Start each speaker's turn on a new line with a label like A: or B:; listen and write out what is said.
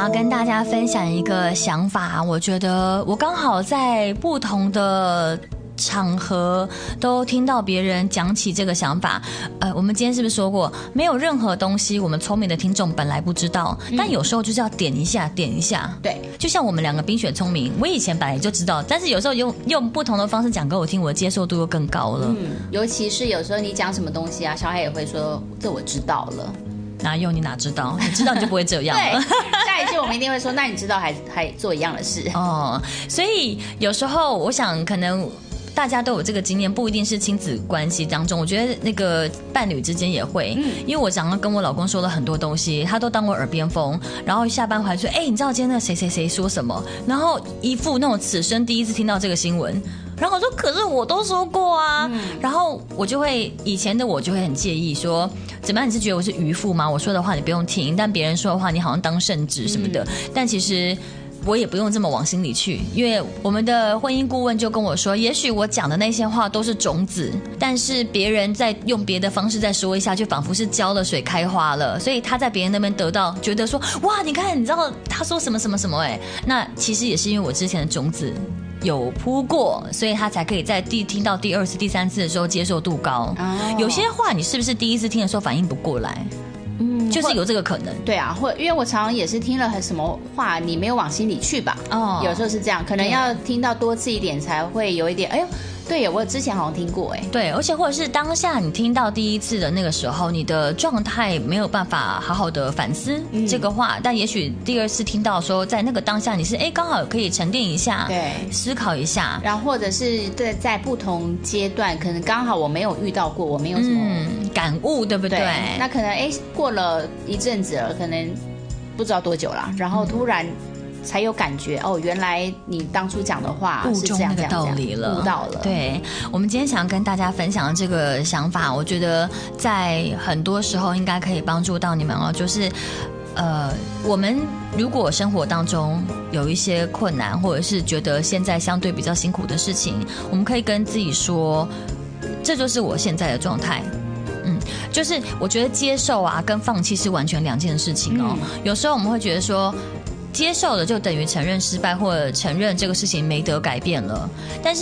A: 要跟大家分享一个想法，我觉得我刚好在不同的场合都听到别人讲起这个想法。我们今天是不是说过，没有任何东西我们聪明的听众本来不知道，但有时候就是要点一下。
B: 对，
A: 就像我们两个冰雪聪明，我以前本来就知道，但是有时候用不同的方式讲给我听，我的接受度又更高了。
B: 尤其是有时候你讲什么东西啊，小孩也会说这我知道了。
A: 哪有，你哪知道？你知道你就不会这样了。
B: 对，下一句我们一定会说，那你知道还做一样的事
A: 哦。所以有时候我想可能大家都有这个经验，不一定是亲子关系当中，我觉得那个伴侣之间也会。因为我常常跟我老公说了很多东西，他都当我耳边风，然后下班回来说，你知道今天那谁谁谁说什么，然后一副那种此生第一次听到这个新闻，然后我说可是我都说过啊。然后我就会，以前的我就会很介意说，怎么样，你是觉得我是渔夫吗？我说的话你不用听，但别人说的话你好像当圣旨什么的。但其实我也不用这么往心里去，因为我们的婚姻顾问就跟我说，也许我讲的那些话都是种子，但是别人再用别的方式再说一下，就仿佛是浇了水开花了，所以他在别人那边得到，觉得说哇，你看，你知道他说什么什么什么，那其实也是因为我之前的种子有铺过，所以他才可以在听到第二次、第三次的时候接受度高。有些话你是不是第一次听的时候反应不过来？就是有这个可能。
B: 对啊，或因为我常常也是听了什么话，你没有往心里去吧？有时候是这样，可能要听到多次一点才会有一点，哎呦。对，我之前好像听过
A: 对，而且或者是当下你听到第一次的那个时候，你的状态没有办法好好的反思这个话，但也许第二次听到说，在那个当下你是刚好可以沉淀一下，
B: 对，
A: 思考一下，
B: 然后或者是在不同阶段，可能刚好我没有遇到过，我没有什么
A: 感悟，对不对？
B: 那可能过了一阵子了，可能不知道多久了，然后突然才有感觉原来你当初讲的话是这样
A: 悟中那个道理了，
B: 悟到了。
A: 对，我们今天想要跟大家分享的这个想法，我觉得在很多时候应该可以帮助到你们就是我们如果生活当中有一些困难，或者是觉得现在相对比较辛苦的事情，我们可以跟自己说，这就是我现在的状态。就是我觉得接受跟放弃是完全两件事情有时候我们会觉得说，接受了就等于承认失败，或者承认这个事情没得改变了，但是